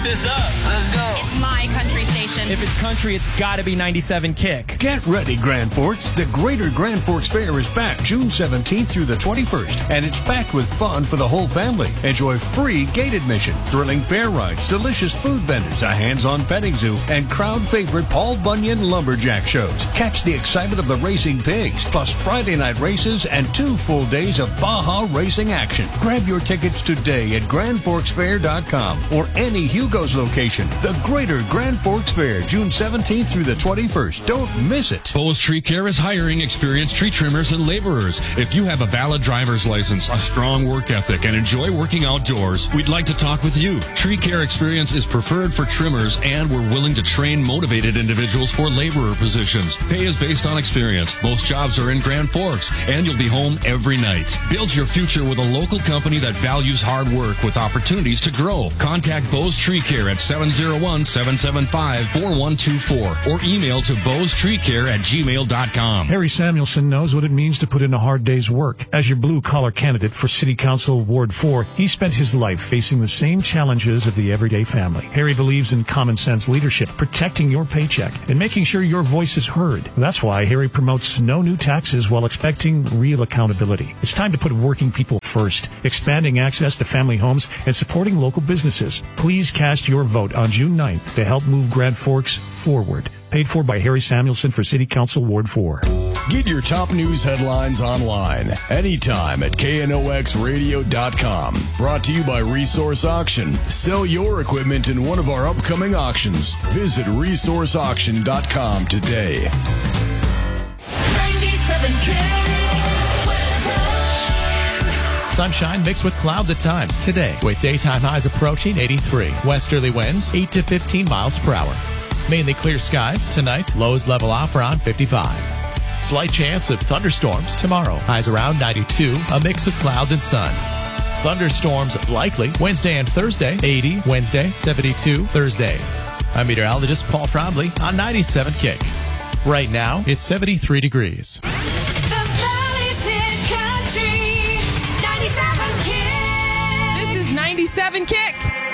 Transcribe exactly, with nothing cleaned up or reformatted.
this up. Let's go. It's my country station. If it's country, it's got to be ninety-seven Kick. Get ready, Grand Forks. The Greater Grand Forks Fair is back June seventeenth through the twenty-first, and it's packed with fun for the whole family. Enjoy free gate admission, thrilling fair rides, delicious food vendors, a hands-on petting zoo, and crowd favorite Paul Bunyan lumberjack shows. Catch the excitement of the racing pigs, plus Friday night races and two full days of Baja racing action. Grab your tickets today at grand forks fair dot com or any Hugo's location. The Greater Grand Forks Fair, June seventeenth through the twenty-first. Don't miss it. Bose Tree Care is hiring experienced tree trimmers and laborers. If you have a valid driver's license, a strong work ethic, and enjoy working outdoors, we'd like to talk with you. Tree Care experience is preferred for trimmers, and we're willing to train motivated individuals for laborer positions. Pay is based on experience. Most jobs are in Grand Forks, and you'll be home every night. Build your future with a local company that values hard work with opportunities to grow. Contact Bose Tree Care at seven oh one, seven seven five, four one two four or email to bose tree care at gmail dot com. Harry Samuelson knows what it means to put in a hard day's work. As your blue-collar candidate for City Council Ward four, he spent his life facing the same challenges of the everyday family. Harry believes in common sense leadership, protecting your paycheck, and making sure your voice is heard. That's why Harry promotes no new taxes while expecting real accountability. It's time to put working people first, expanding access to family homes and supporting local businesses. Please cast your vote on June ninth to help move Grand Forks forward. Paid for by Harry Samuelson for City Council Ward four. Get your top news headlines online anytime at K N O X radio dot com. Brought to you by Resource Auction. Sell your equipment in one of our upcoming auctions. Visit resource auction dot com today. ninety-seven K. Sunshine mixed with clouds at times today, with daytime highs approaching eighty-three. Westerly winds eight to fifteen miles per hour. Mainly clear skies tonight. Lows level off around fifty-five. Slight chance of thunderstorms tomorrow. Highs around ninety-two. A mix of clouds and sun. Thunderstorms likely Wednesday and Thursday. eighty Wednesday, seventy-two Thursday. I'm meteorologist Paul Trombley on ninety-seven Kick. Right now, it's seventy-three degrees. The Valley's Hit Country. ninety-seven Kick. This is ninety-seven Kick.